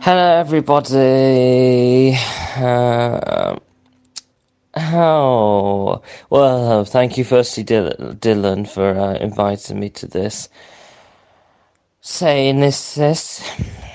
Hello, everybody. How? Well, thank you, firstly, Dylan, for inviting me to this. Saying this.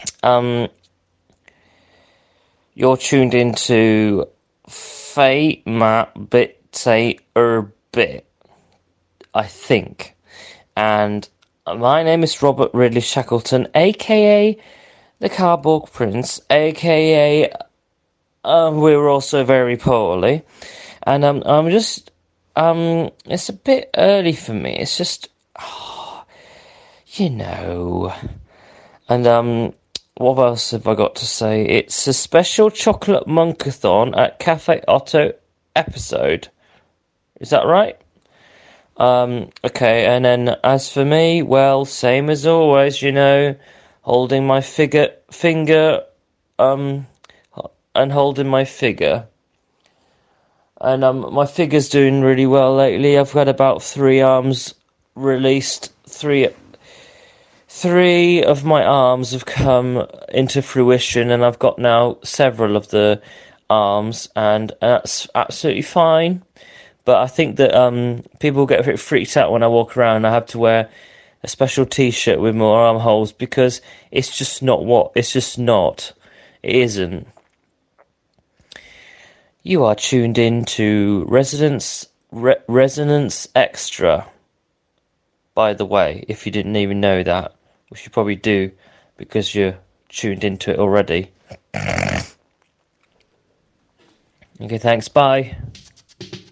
You're tuned into Fate Matt Bit Say Bit, I think, and my name is Robert Ridley Shackleton, aka the Cardboard Prince, aka we were also very poorly, and I'm just it's a bit early for me. It's just you know, and what else have I got to say? It's a special chocolate monkathon at Cafe Otto episode. Is that right? Okay, and then as for me, well, same as always, holding my finger, and holding my figure. And my figure's doing really well lately. I've got about 3 arms released. Three of my arms have come into fruition, and I've got now several of the arms, and that's absolutely fine. But I think that people get a bit freaked out when I walk around. I have to wear a special T-shirt with more armholes because it's just not what. It's just not. It isn't. You are tuned in to Resonance Extra. By the way, if you didn't even know that, which you probably do because you're tuned into it already. Okay, thanks. Bye.